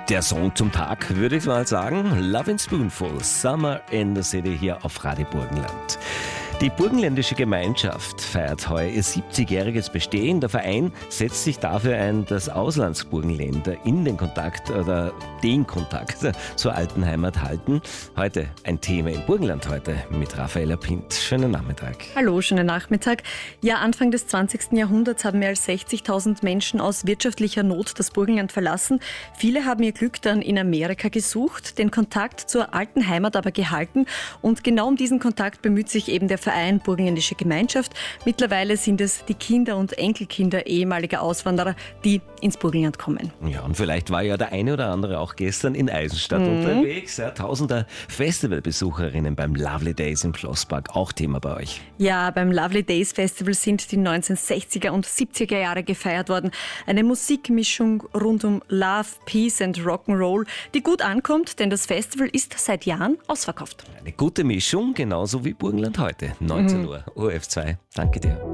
Der Song zum Tag, würde ich mal sagen. Love and Spoonful, Summer in the City hier auf Radio Burgenland. Die burgenländische Gemeinschaft feiert heuer ihr 70-jähriges Bestehen. Der Verein setzt sich dafür ein, dass Auslandsburgenländer den Kontakt zur alten Heimat halten. Heute ein Thema im Burgenland heute mit Raffaella Pint. Schönen Nachmittag. Hallo, schönen Nachmittag. Ja, Anfang des 20. Jahrhunderts haben mehr als 60.000 Menschen aus wirtschaftlicher Not das Burgenland verlassen. Viele haben ihr Glück dann in Amerika gesucht, den Kontakt zur alten Heimat aber gehalten. Und genau um diesen Kontakt bemüht sich eben der Verein Burgenländische Gemeinschaft. Mittlerweile sind es die Kinder und Enkelkinder ehemaliger Auswanderer, die ins Burgenland kommen. Ja, und vielleicht war ja der eine oder andere auch gestern in Eisenstadt unterwegs. Ja, tausender Festivalbesucherinnen beim Lovely Days im Schlosspark, auch Thema bei euch. Ja, beim Lovely Days Festival sind die 1960er und 70er Jahre gefeiert worden. Eine Musikmischung rund um Love, Peace and Rock'n'Roll, die gut ankommt, denn das Festival ist seit Jahren ausverkauft. Eine gute Mischung, genauso wie Burgenland heute. 19 Uhr, ORF2. Danke dir.